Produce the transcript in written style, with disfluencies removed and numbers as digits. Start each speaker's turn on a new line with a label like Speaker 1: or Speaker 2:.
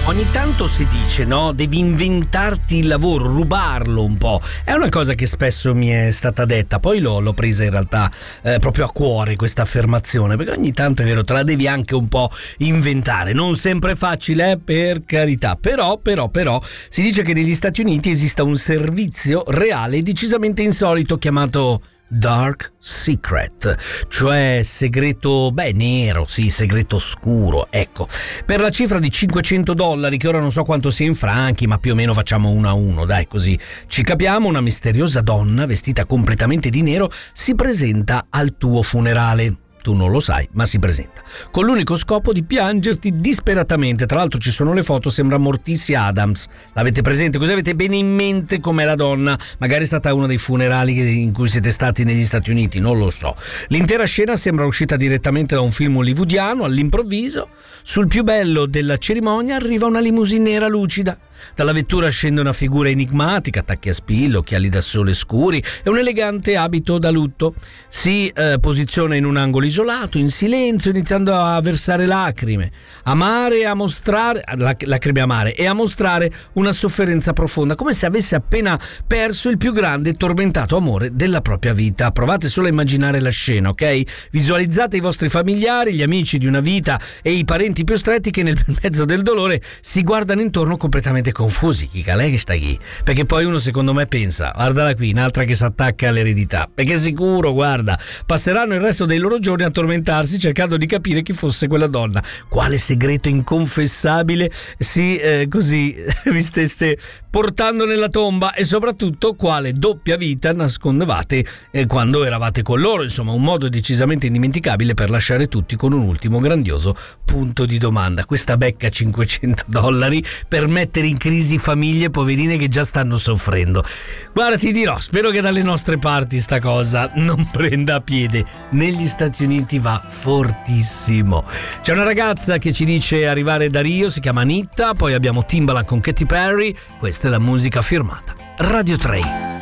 Speaker 1: Ogni tanto si dice, no? Devi inventarti il lavoro, rubarlo un po'. È una cosa che spesso mi è stata detta, poi l'ho presa in realtà proprio a cuore questa affermazione, perché ogni tanto è vero, te la devi anche un po' inventare. Non sempre è facile, per carità, però si dice che negli Stati Uniti esista un servizio reale e decisamente insolito chiamato Dark Secret, cioè segreto, nero, sì, segreto oscuro, ecco. Per la cifra di $500, che ora non so quanto sia in franchi, ma più o meno facciamo 1 a 1, dai, così ci capiamo, una misteriosa donna vestita completamente di nero si presenta al tuo funerale. Tu non lo sai, ma si presenta con l'unico scopo di piangerti disperatamente. Tra l'altro ci sono le foto, sembra Morticia Adams. L'avete presente? Così avete bene in mente com'è la donna. Magari è stata uno dei funerali in cui siete stati negli Stati Uniti, non lo so. L'intera scena sembra uscita direttamente da un film hollywoodiano. All'improvviso, sul più bello della cerimonia arriva una limousine nera lucida. Dalla vettura scende una figura enigmatica, tacchi a spillo, occhiali da sole scuri e un elegante abito da lutto. Si posiziona in un angolo isolato, in silenzio, iniziando a versare lacrime, amare e a mostrare lacrime amare e a mostrare una sofferenza profonda, come se avesse appena perso il più grande e tormentato amore della propria vita. Provate solo a immaginare la scena, ok? Visualizzate i vostri familiari, gli amici di una vita e i parenti più stretti che nel mezzo del dolore si guardano intorno completamente confusi. Chi calè che sta qui? Perché poi uno secondo me pensa, guardala qui, un'altra che si attacca all'eredità, perché sicuro, guarda, passeranno il resto dei loro giorni a tormentarsi cercando di capire chi fosse quella donna, quale segreto inconfessabile così vi steste portando nella tomba e soprattutto quale doppia vita nascondevate quando eravate con loro. Insomma, un modo decisamente indimenticabile per lasciare tutti con un ultimo grandioso punto di domanda. Questa becca $500 per mettere in crisi famiglie poverine che già stanno soffrendo. Guarda, ti dirò, spero che dalle nostre parti sta cosa non prenda piede. Negli Stati Uniti va fortissimo. C'è una ragazza che ci dice arrivare da Rio, si chiama Anitta, poi abbiamo Timbaland con Katy Perry. Questa è la musica firmata Radio 3.